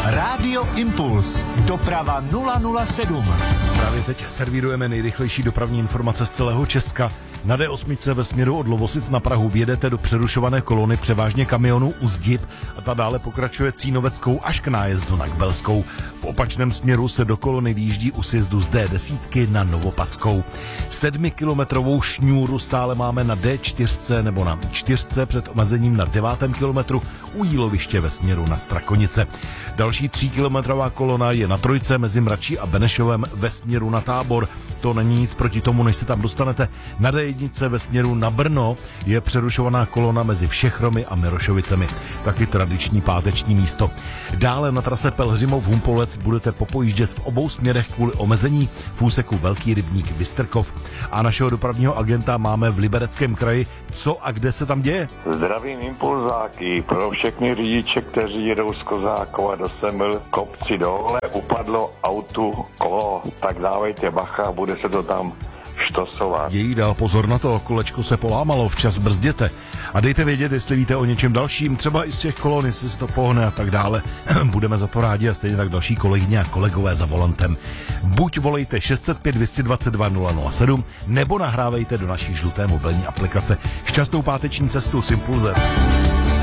Rádio Impuls. Doprava 007. Právě teď servírujeme nejrychlejší dopravní informace z celého Česka. Na D8 ve směru od Lovosic na Prahu vjedete do přerušované kolony převážně kamionů u Zdib a ta dále pokračuje Cínoveckou až k nájezdu na Kbelskou. V opačném směru se do kolony výjíždí u sjezdu z D10 na Novopadskou. 7kilometrovou šňůru stále máme na D4 nebo na 4 před omezením na 9. kilometru u Jíloviště ve směru na Strakonice. Další 3kilometrová kolona je na Trojce mezi Mračí a Benešovem ve směru na Tábor. To není nic proti tomu, než se tam dostanete. Na D1 ve směru na Brno je přerušovaná kolona mezi Všechromy a Mirošovicemi. Taky tradiční páteční místo. Dále na trase Pelhřimov-Humpolec budete popojíždět v obou směrech kvůli omezení v úseku Velký Rybník Vystrkov. A našeho dopravního agenta máme v Libereckém kraji. Co a kde se tam děje? Zdravím impulzáky pro všechny řidiče, kteří jedou z Kozákova do Semil, kopci dole, upadlo autu kolo, tak dávejte bacha, bude se to tam štosovat. Její dál pozor na to, kolečko se polámalo, včas brzděte. A dejte vědět, jestli víte o něčem dalším, třeba i z těch kolon, jestli se to pohne a tak dále. Budeme za to rádi a stejně tak další kolegyně a kolegové za volantem. Buď volejte 605 222 007, nebo nahrávejte do naší žluté mobilní aplikace. Šťastnou páteční cestu s Impulzem.